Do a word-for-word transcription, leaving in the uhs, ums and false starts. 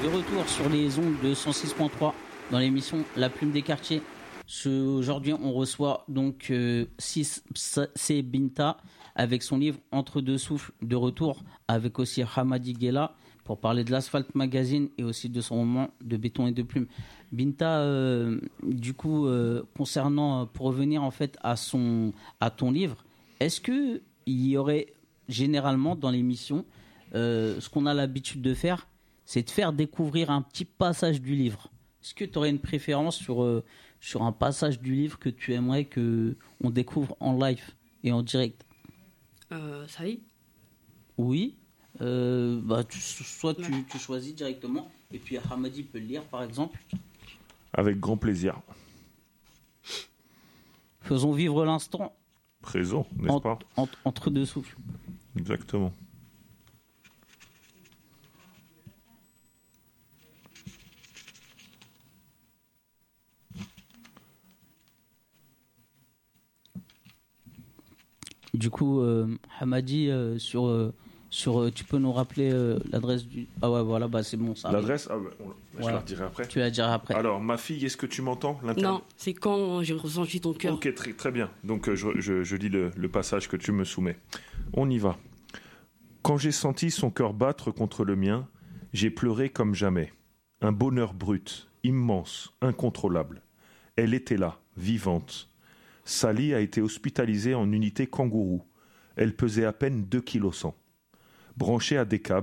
De retour sur les ondes de cent six point trois dans l'émission La Plume des Quartiers. Ce, aujourd'hui, on reçoit donc euh, six, c'est Binta avec son livre Entre deux souffles, de retour avec aussi Hamadi Ghela pour parler de l'Asphalt Magazine et aussi de son roman de Béton et de Plume. Binta, euh, du coup, euh, concernant, pour revenir en fait à, son, à ton livre, est-ce qu'il y aurait généralement dans l'émission, euh, ce qu'on a l'habitude de faire, c'est de faire découvrir un petit passage du livre. Est-ce que tu aurais une préférence sur, euh, sur un passage du livre que tu aimerais qu'on découvre en live et en direct? euh, Ça y est. Oui. Euh, bah, tu, soit tu, tu choisis directement, et puis Hamadi peut le lire, par exemple. Avec grand plaisir. Faisons vivre l'instant. Présent, n'est-ce en, pas en, Entre deux souffles. Exactement. Du coup, euh, Hamadi, euh, sur, euh, sur, euh, tu peux nous rappeler euh, l'adresse du... Ah ouais, voilà, bah c'est bon, ça. L'adresse, ah, bah, on... je voilà. la redirai après. Tu la diras après. Alors, ma fille, est-ce que tu m'entends? Non, c'est quand j'ai ressenti ton cœur. Ok, très, très bien. Donc, euh, je, je, je lis le, le passage que tu me soumets. On y va. Quand j'ai senti son cœur battre contre le mien, j'ai pleuré comme jamais. Un bonheur brut, immense, incontrôlable. Elle était là, vivante. Sally a été hospitalisée en unité kangourou. Elle pesait à peine deux kilos cent. Branchée à des câbles,